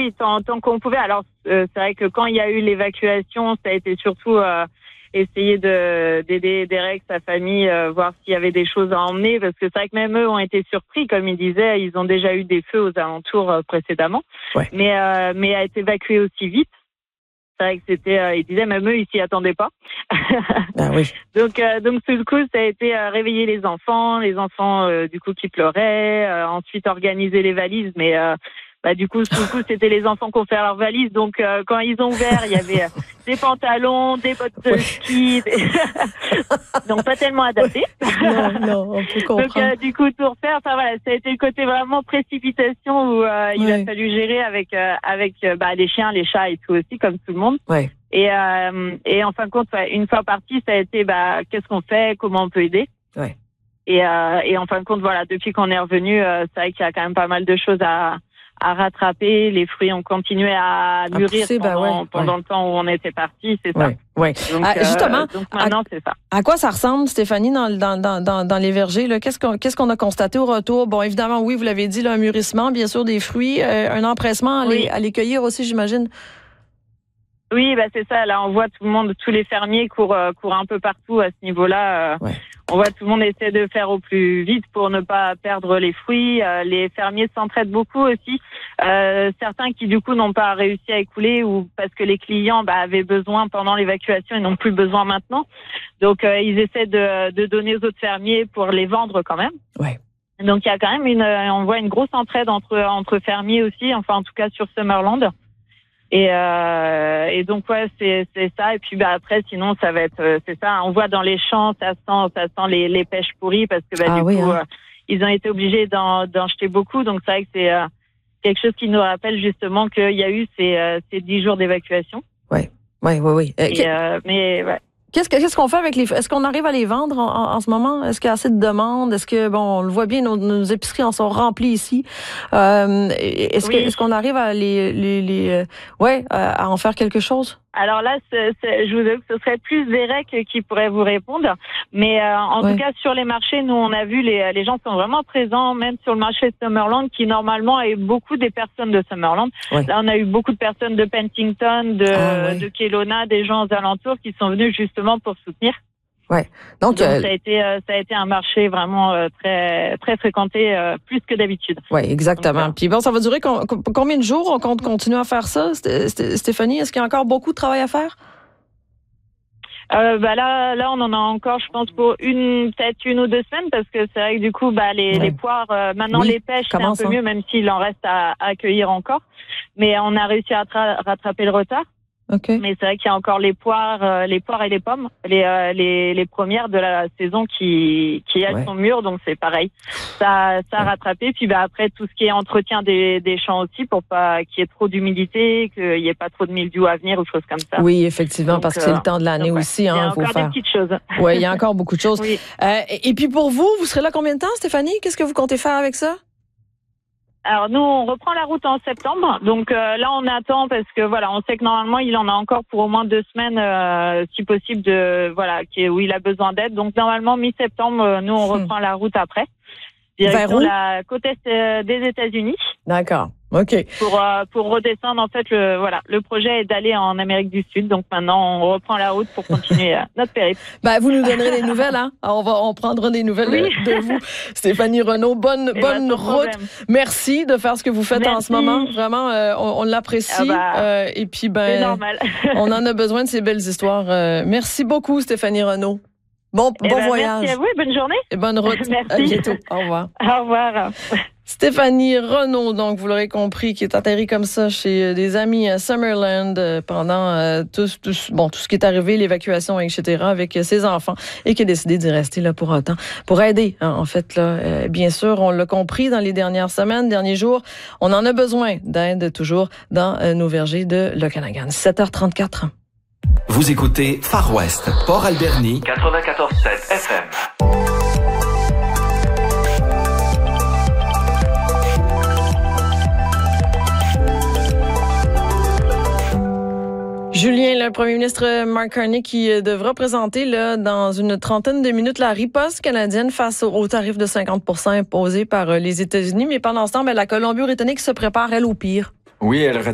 oui, tant qu'on pouvait. Alors, c'est vrai que quand il y a eu l'évacuation, ça a été surtout essayer d'aider Derek, sa famille, voir s'il y avait des choses à emmener, parce que c'est vrai que même eux ont été surpris, comme ils disaient, ils ont déjà eu des feux aux alentours précédemment, mais à être évacués aussi vite. C'est vrai que c'était, ils disaient même eux, ils s'y attendaient pas. Ah oui. Donc sur le coup, ça a été réveiller les enfants du coup qui pleuraient, ensuite organiser les valises, mais du coup, sous le coup, c'était les enfants qui ont fait leurs valises. Donc quand ils ont ouvert, il y avait des pantalons, des bottes de ski, donc pas tellement adaptés. Non, on peut comprendre. Donc du coup, tout refaire. Enfin voilà, ça a été le côté vraiment précipitation où il a fallu gérer avec les chiens, les chats et tout aussi, comme tout le monde. Ouais. Et en fin de compte, une fois parti, ça a été qu'est-ce qu'on fait, comment on peut aider. Ouais. Et en fin de compte, voilà, depuis qu'on est revenu, c'est vrai qu'il y a quand même pas mal de choses à rattraper. Les fruits ont continué à mûrir pendant le temps où on était parti, c'est ça. Ouais. Donc, justement, donc maintenant, c'est ça. À quoi ça ressemble, Stéphanie, dans les vergers, là? Qu'est-ce qu'on a constaté au retour? Bon, évidemment, oui, vous l'avez dit, là, un mûrissement, bien sûr, des fruits, un empressement à les cueillir aussi, j'imagine. Oui, c'est ça. Là, on voit tout le monde, tous les fermiers courent un peu partout à ce niveau-là. On voit tout le monde essaie de faire au plus vite pour ne pas perdre les fruits. Les fermiers s'entraident beaucoup aussi. Certains qui, du coup, n'ont pas réussi à écouler ou parce que les clients avaient besoin pendant l'évacuation et n'ont plus besoin maintenant. Donc, ils essaient de donner aux autres fermiers pour les vendre quand même. Ouais. Donc, il y a quand même on voit une grosse entraide entre fermiers aussi, enfin, en tout cas, sur Summerland. Et donc c'est ça. Et puis après sinon ça va être c'est ça. On voit dans les champs ça sent les pêches pourries parce que ils ont été obligés d'en jeter beaucoup. Donc c'est vrai que c'est quelque chose qui nous rappelle justement qu'il y a eu ces 10 jours d'évacuation. Oui. Mais ouais. Qu'est-ce qu'on fait avec est-ce qu'on arrive à les vendre en ce moment? Est-ce qu'il y a assez de demandes? Est-ce que, on le voit bien, nos épiceries en sont remplies ici. Est-ce qu'on arrive à à en faire quelque chose? Alors là, je vous avoue que ce serait plus Derek qui pourrait vous répondre. Mais en tout cas, sur les marchés, nous, on a vu les gens sont vraiment présents, même sur le marché de Summerland, qui normalement est beaucoup des personnes de Summerland. Ouais. Là, on a eu beaucoup de personnes de Penticton, de Kelowna, des gens aux alentours qui sont venus justement pour soutenir. Ouais. Donc ça a été un marché vraiment très très fréquenté, plus que d'habitude. Oui, exactement. Donc, puis ça va durer combien de jours on compte continuer à faire ça, Stéphanie? Est-ce qu'il y a encore beaucoup de travail à faire? Là, on en a encore, je pense, pour peut-être 1 ou 2 semaines, parce que c'est vrai que du coup, les poires, maintenant les pêches, c'est un peu mieux, même s'il en reste à accueillir encore. Mais on a réussi à rattraper le retard. Okay. Mais c'est vrai qu'il y a encore les poires et les pommes, les premières de la saison qui elles sont mûres, donc c'est pareil. Ça a rattrapé. Puis après tout ce qui est entretien des champs aussi, pour pas qu'il y ait trop d'humidité, qu'il y ait pas trop de mildiou à venir ou choses comme ça. Oui, effectivement, donc, parce que c'est le temps de l'année aussi. Il y a encore des petites choses. Oui, il y a encore beaucoup de choses. Oui. Et puis pour vous serez là combien de temps, Stéphanie? Qu'est-ce que vous comptez faire avec ça? Alors nous, on reprend la route en septembre. Donc là, on attend parce que on sait que normalement, il en a encore pour au moins 2 semaines, si possible, où il a besoin d'aide. Donc normalement, mi-septembre, nous, on reprend la route après. Direction la côte est des États-Unis. D'accord. OK. Pour redescendre, en fait, le projet est d'aller en Amérique du Sud. Donc maintenant, on reprend la route pour continuer notre périple. Vous nous donnerez des nouvelles, hein? On prendra des nouvelles de vous. Stéphanie Renaud, bonne route. Merci de faire ce que vous faites en ce moment. Vraiment, on l'apprécie. Et puis, c'est normal. on en a besoin de ces belles histoires. Merci beaucoup, Stéphanie Renaud. Bon voyage. Merci à vous et bonne journée. Et bonne route. Merci. À bientôt. Au revoir. Au revoir. Stéphanie Renaud, donc vous l'aurez compris, qui est atterrie comme ça chez des amis à Summerland pendant tout ce qui est arrivé, l'évacuation, etc., avec ses enfants, et qui a décidé d'y rester là pour autant, pour aider, hein, en fait. Là, bien sûr, on l'a compris dans les dernières semaines, derniers jours, on en a besoin d'aide toujours dans nos vergers de l'Okanagan. 7h34. Vous écoutez Far West, Port Alberni, 94.7 FM. Julien, le premier ministre Mark Carney qui devra présenter dans une trentaine de minutes la riposte canadienne face au tarif de 50% imposé par les États-Unis. Mais pendant ce temps, la Colombie-Britannique se prépare, elle, au pire. Oui, elle